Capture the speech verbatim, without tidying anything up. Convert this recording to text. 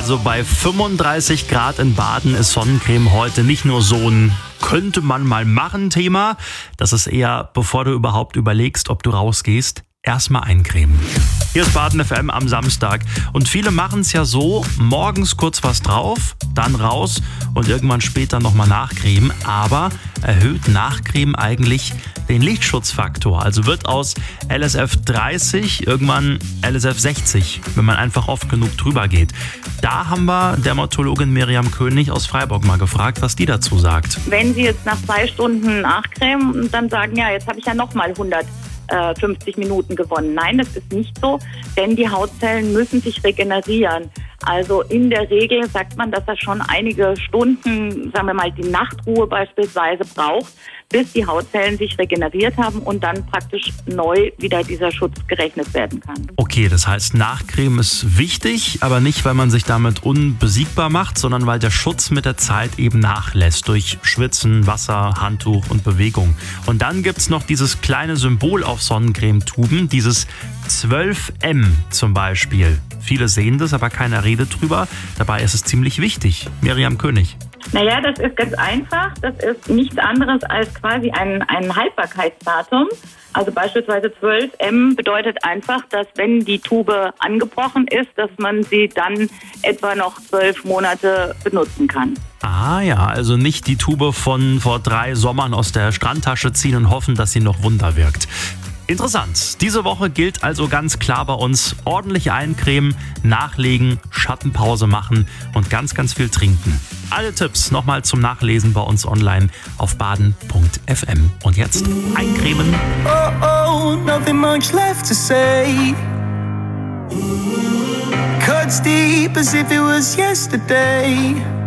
Also bei fünfunddreißig Grad in Baden ist Sonnencreme heute nicht nur so ein könnte man mal machen Thema. Das ist eher, bevor du überhaupt überlegst, ob du rausgehst, erstmal eincremen. Hier ist Baden F M am Samstag und viele machen es ja so, morgens kurz was drauf, dann raus und irgendwann später nochmal nachcremen, aber erhöht Nachcremen eigentlich den Lichtschutzfaktor, also wird aus L S F dreißig irgendwann L S F sechzig, wenn man einfach oft genug drüber geht. Da haben wir Dermatologin Miriam König aus Freiburg mal gefragt, was die dazu sagt. Wenn Sie jetzt nach zwei Stunden nachcremen und dann sagen, ja, jetzt habe ich ja nochmal hundertfünfzig Minuten gewonnen. Nein, das ist nicht so, denn die Hautzellen müssen sich regenerieren. Also in der Regel sagt man, dass er schon einige Stunden, sagen wir mal die Nachtruhe beispielsweise braucht, bis die Hautzellen sich regeneriert haben und dann praktisch neu wieder dieser Schutz gerechnet werden kann. Okay, das heißt, Nachcremen ist wichtig, aber nicht, weil man sich damit unbesiegbar macht, sondern weil der Schutz mit der Zeit eben nachlässt durch Schwitzen, Wasser, Handtuch und Bewegung. Und dann gibt's noch dieses kleine Symbol auf Sonnencremetuben, dieses zwölf M zum Beispiel. Viele sehen das, aber keiner redet drüber. Dabei ist es ziemlich wichtig. Miriam König. Naja, das ist ganz einfach. Das ist nichts anderes als quasi ein, ein Haltbarkeitsdatum. Also beispielsweise zwölf M bedeutet einfach, dass wenn die Tube angebrochen ist, dass man sie dann etwa noch zwölf Monate benutzen kann. Ah ja, also nicht die Tube von vor drei Sommern aus der Strandtasche ziehen und hoffen, dass sie noch Wunder wirkt. Interessant. Diese Woche gilt also ganz klar bei uns: ordentlich eincremen, nachlegen, Schattenpause machen und ganz, ganz viel trinken. Alle Tipps nochmal zum Nachlesen bei uns online auf baden punkt f m. Und jetzt eincremen. Oh, oh, nothing much left to say. Cuts deep as if it was yesterday.